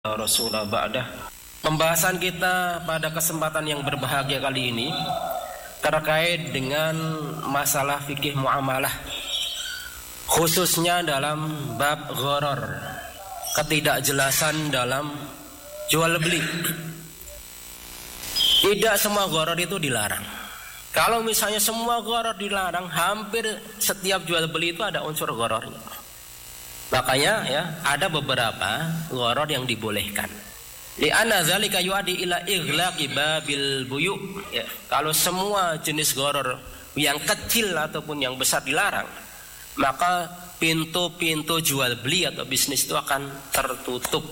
Rasulullah ba'dah. Pembahasan kita pada kesempatan yang berbahagia kali ini terkait dengan masalah fikih muamalah, khususnya dalam bab gharar, ketidakjelasan dalam jual beli. Tidak semua gharar itu dilarang. Kalau misalnya semua gharar dilarang, hampir setiap jual beli itu ada unsur ghararnya. Makanya ya, ada beberapa gharar yang dibolehkan. Li'anna dzalika yu'addi ila ighlaqi babil buyu. Ya, kalau semua jenis gharar yang kecil ataupun yang besar dilarang, maka pintu-pintu jual beli atau bisnis itu akan tertutup.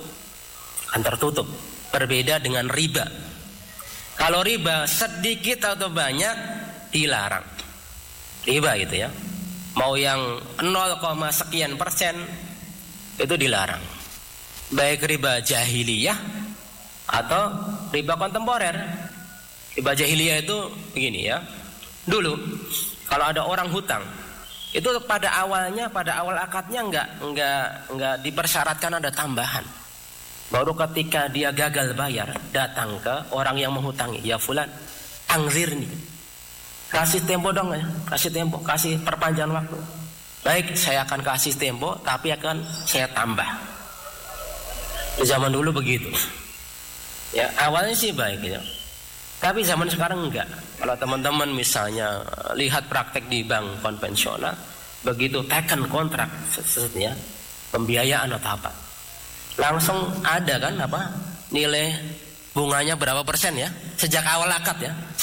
Berbeda dengan riba. Kalau riba sedikit atau banyak dilarang. Riba gitu ya. Mau yang 0, sekian persen itu dilarang. Baik riba jahiliyah atau riba kontemporer. Riba jahiliyah itu begini ya. Dulu kalau ada orang hutang, itu pada awal akadnya enggak dipersyaratkan ada tambahan. Baru ketika dia gagal bayar, datang ke orang yang menghutangi, ya fulan, angzirni. Kasih tempo dong ya, kasih perpanjangan waktu. Baik, saya akan kasih tempo, tapi akan saya tambah. Di zaman dulu begitu. Ya, awalnya sih baik ya. Tapi zaman sekarang enggak. Kalau teman-teman misalnya lihat praktek di bank konvensional, begitu teken kontrak ya, pembiayaan atau apa, langsung ada kan nilai bunganya berapa persen ya, sejak awal akad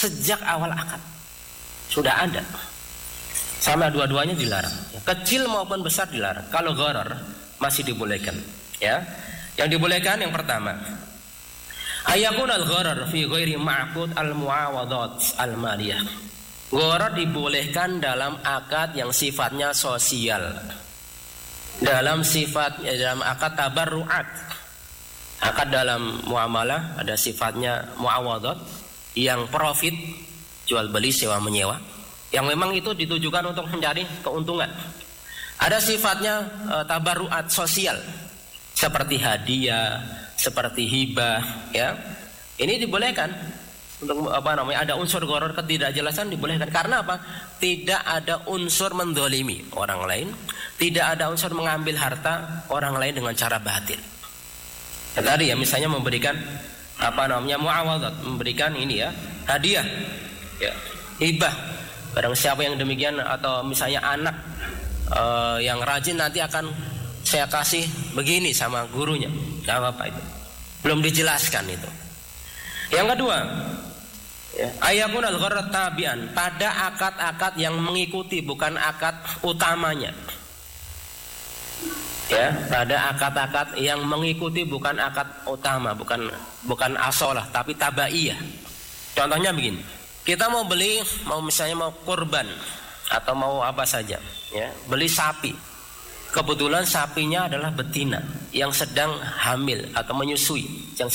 sudah ada. Sama dua-duanya dilarang, kecil maupun besar dilarang. Kalau gharar masih dibolehkan ya. Yang dibolehkan yang pertama, ayakun al-gharar fi ghairi ma'qud al-muawadat al-maliyah. Gharar dibolehkan dalam akad yang sifatnya sosial, dalam akad tabarruat. Akad dalam muamalah ada sifatnya muawadat, yang profit, jual beli sewa menyewa, yang memang itu ditujukan untuk mencari keuntungan. Ada sifatnya tabarruat sosial, seperti hadiah, seperti hibah ya. Ini dibolehkan untuk ada unsur gharar ketidakjelasan dibolehkan. Karena apa? Tidak ada unsur mendolimi orang lain, tidak ada unsur mengambil harta orang lain dengan cara batil. Ya, tadi ya, misalnya memberikan muawadat, memberikan ini ya, hadiah ya, hibah. Barang siapa yang demikian, atau misalnya anak yang rajin nanti akan saya kasih begini sama gurunya, gak apa-apa itu. Belum dijelaskan itu. Yang kedua, ya, ayakun al-gharar tabi'an, pada akad-akad yang mengikuti, bukan akad utamanya. Ya, pada akad-akad yang mengikuti, bukan akad utama, bukan asolah, tapi tabaiyah. Contohnya begini, kita mau beli, misalnya mau kurban atau mau apa saja, ya, beli sapi. Kebetulan sapinya adalah betina yang sedang hamil atau menyusui,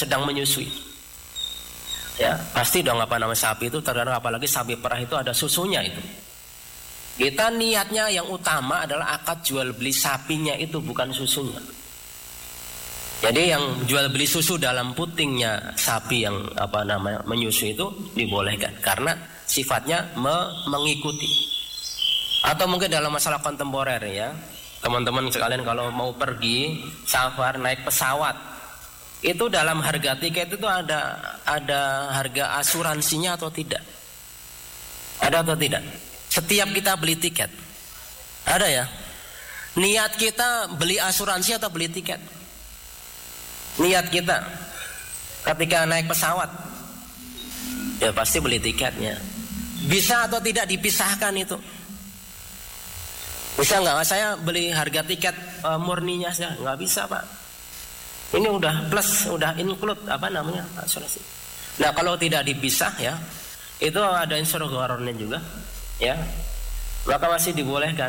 Ya, pasti dong sapi itu, terkadang apalagi sapi perah itu ada susunya itu. Kita niatnya yang utama adalah akad jual beli sapinya itu, bukan susunya. Jadi yang jual beli susu dalam putingnya sapi yang menyusui itu dibolehkan karena sifatnya mengikuti. Atau mungkin dalam masalah kontemporer ya, teman-teman sekalian kalau mau pergi safar naik pesawat, itu dalam harga tiket itu ada harga asuransinya atau tidak? Ada atau tidak? Setiap kita beli tiket ada ya. Niat kita beli asuransi atau beli tiket? Niat kita ketika naik pesawat ya pasti beli tiketnya. Bisa atau tidak dipisahkan itu? Bisa nggak? Saya beli harga tiket murninya saja, nggak bisa pak. Ini udah plus, udah include asuransi. Nah kalau tidak dipisah ya, itu ada unsur ghararnya juga ya, maka masih dibolehkan.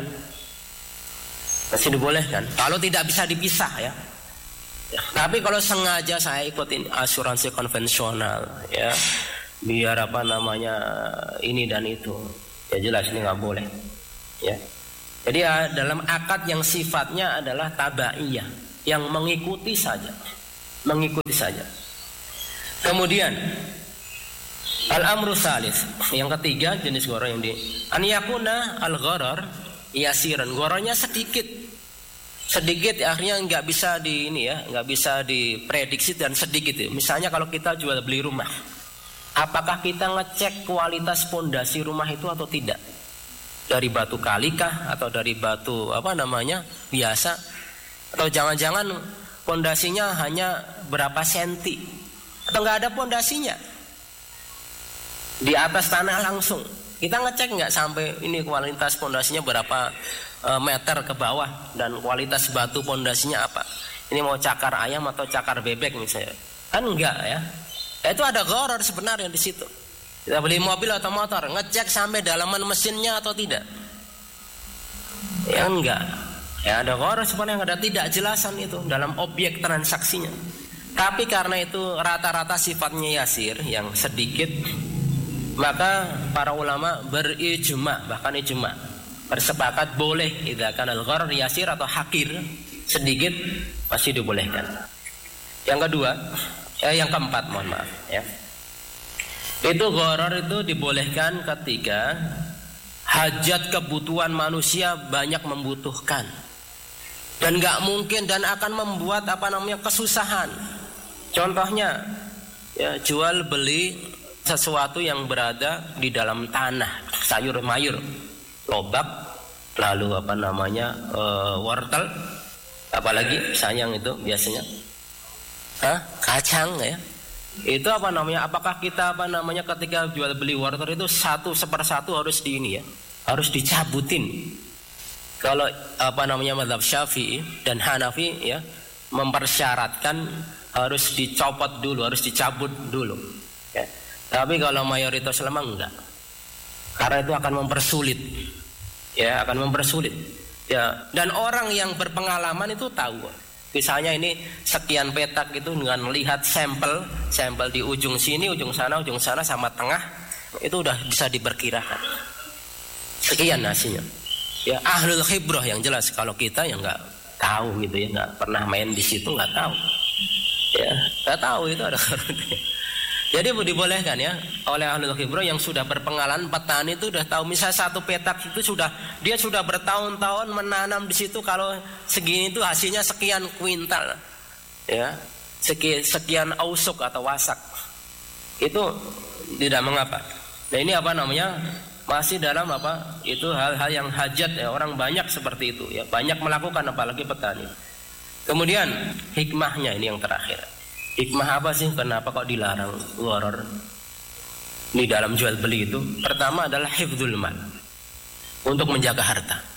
Kalau tidak bisa dipisah ya. Tapi kalau sengaja saya ikutin asuransi konvensional ya, biar ini dan itu, ya jelas ini nggak boleh ya. Jadi dalam akad yang sifatnya adalah tabaiyah, yang mengikuti saja. mengikuti saja. Kemudian al-amru tsalits, yang ketiga jenis gharar yang di an yakuna al-gharar yasiran, ghararnya sedikit akhirnya nggak bisa nggak bisa diprediksi dan sedikit. Misalnya kalau kita jual beli rumah, apakah kita ngecek kualitas pondasi rumah itu atau tidak, dari batu kalikah atau dari batu biasa, atau jangan-jangan pondasinya hanya berapa senti atau nggak ada pondasinya di atas tanah langsung. Kita ngecek nggak sampai ini kualitas pondasinya berapa meter ke bawah dan kualitas batu pondasinya apa, ini mau cakar ayam atau cakar bebek misalnya, kan enggak ya. Itu ada gharar sebenarnya di situ. Kita beli mobil atau motor, ngecek sampai dalaman mesinnya atau tidak, ya enggak ya, ada gharar sebenarnya, ada tidak jelasan itu dalam objek transaksinya. Tapi karena itu rata-rata sifatnya yasir, yang sedikit, maka para ulama berijma, bahkan ijma, bersepakat boleh idza kana al-gharar yasir atau hakir, sedikit, masih dibolehkan. Yang kedua, yang keempat, mohon maaf ya. Itu gharar itu dibolehkan ketika hajat kebutuhan manusia banyak membutuhkan dan nggak mungkin dan akan membuat kesusahan. Contohnya ya, jual beli sesuatu yang berada di dalam tanah, sayur mayur, lobak, lalu wortel, apalagi sayang itu biasanya kacang ya. Itu apakah kita ketika jual beli wortel itu satu sepersatu harus harus dicabutin. Kalau mazhab Syafi'i dan Hanafi ya mempersyaratkan harus dicopot dulu, harus dicabut dulu ya. Tapi kalau mayoritas ulama enggak, karena itu akan mempersulit ya, dan orang yang berpengalaman itu tahu. Misalnya ini sekian petak itu dengan melihat sampel di ujung sini, ujung sana sama tengah, itu udah bisa diperkirakan sekian hasilnya ya. Ahlul khibrah yang jelas, kalau kita yang nggak tahu gitu ya, nggak pernah main di situ, nggak tahu ya, nggak tahu itu ada karunia. Jadi dibolehkan ya oleh ahlul khibrah yang sudah berpengalaman, petani itu sudah tahu. Misal satu petak itu dia sudah bertahun-tahun menanam di situ, kalau segini itu hasilnya sekian kuintal ya, sekian ausuk atau wasak, itu tidak mengapa. Nah ini masih dalam itu hal-hal yang hajat ya, orang banyak seperti itu ya, banyak melakukan, apalagi petani. Kemudian hikmahnya ini yang terakhir. Hikmah apa sih, kenapa kok dilarang gharar di dalam jual beli itu? Pertama adalah hifdzul mal, untuk menjaga harta.